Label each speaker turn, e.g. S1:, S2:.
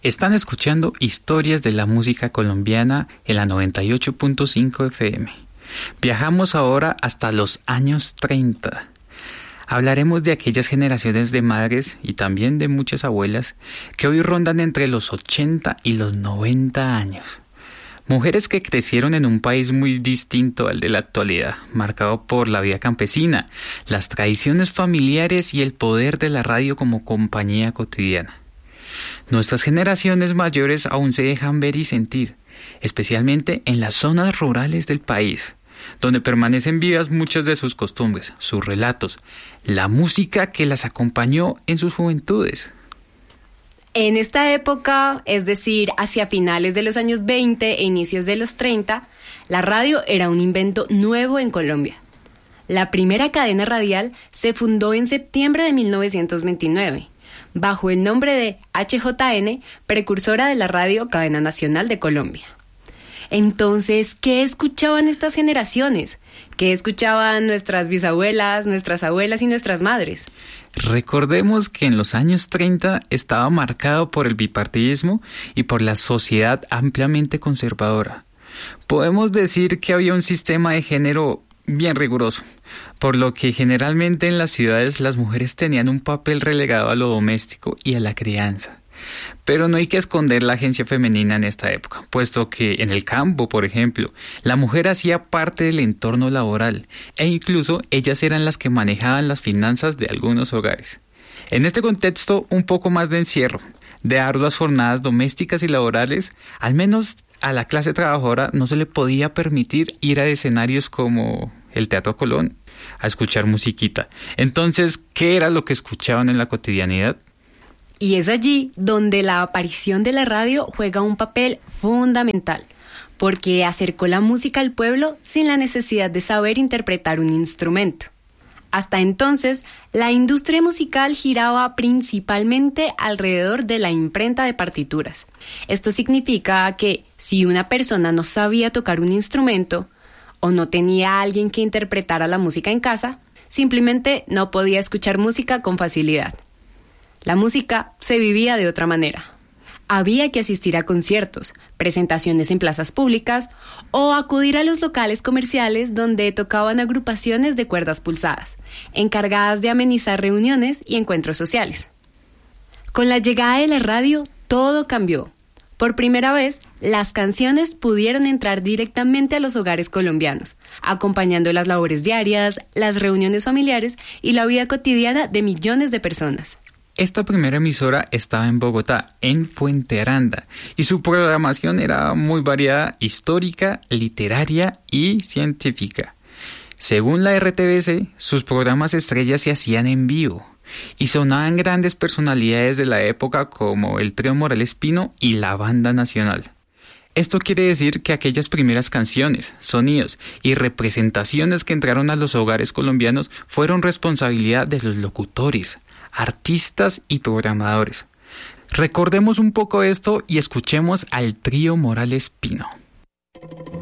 S1: Están escuchando Historias de la Música Colombiana en la 98.5 FM. Viajamos ahora hasta los años 30. Hablaremos de aquellas generaciones de madres y también de muchas abuelas que hoy rondan entre los 80 y los 90 años. Mujeres que crecieron en un país muy distinto al de la actualidad, marcado por la vida campesina, las tradiciones familiares y el poder de la radio como compañía cotidiana. Nuestras generaciones mayores aún se dejan ver y sentir, especialmente en las zonas rurales del país, donde permanecen vivas muchas de sus costumbres, sus relatos, la música que las acompañó en sus juventudes.
S2: En esta época, es decir, hacia finales de los años 20 e inicios de los 30, la radio era un invento nuevo en Colombia. La primera cadena radial se fundó en septiembre de 1929, bajo el nombre de HJN, precursora de la radio Cadena Nacional de Colombia. Entonces, ¿qué escuchaban estas generaciones? ¿Qué escuchaban nuestras bisabuelas, nuestras abuelas y nuestras madres?
S1: Recordemos que en los años 30 estaba marcado por el bipartidismo y por la sociedad ampliamente conservadora. Podemos decir que había un sistema de género bien riguroso, por lo que generalmente en las ciudades las mujeres tenían un papel relegado a lo doméstico y a la crianza. Pero no hay que esconder la agencia femenina en esta época, puesto que en el campo, por ejemplo, la mujer hacía parte del entorno laboral e incluso ellas eran las que manejaban las finanzas de algunos hogares. En este contexto, un poco más de encierro, de arduas jornadas domésticas y laborales, al menos a la clase trabajadora no se le podía permitir ir a escenarios como el Teatro Colón a escuchar musiquita. Entonces, ¿qué era lo que escuchaban en la cotidianidad?
S2: Y es allí donde la aparición de la radio juega un papel fundamental, porque acercó la música al pueblo sin la necesidad de saber interpretar un instrumento. Hasta entonces, la industria musical giraba principalmente alrededor de la imprenta de partituras. Esto significa que si una persona no sabía tocar un instrumento o no tenía a alguien que interpretara la música en casa, simplemente no podía escuchar música con facilidad. La música se vivía de otra manera. Había que asistir a conciertos, presentaciones en plazas públicas o acudir a los locales comerciales donde tocaban agrupaciones de cuerdas pulsadas, encargadas de amenizar reuniones y encuentros sociales. Con la llegada de la radio, todo cambió. Por primera vez, las canciones pudieron entrar directamente a los hogares colombianos, acompañando las labores diarias, las reuniones familiares y la vida cotidiana de millones de personas.
S1: Esta primera emisora estaba en Bogotá, en Puente Aranda, y su programación era muy variada, histórica, literaria y científica. Según la RTBC, sus programas estrellas se hacían en vivo, y sonaban grandes personalidades de la época como el Trío Morales Pino y la Banda Nacional. Esto quiere decir que aquellas primeras canciones, sonidos y representaciones que entraron a los hogares colombianos fueron responsabilidad de los locutores, artistas y programadores. Recordemos un poco esto y escuchemos al Trío Morales Pino.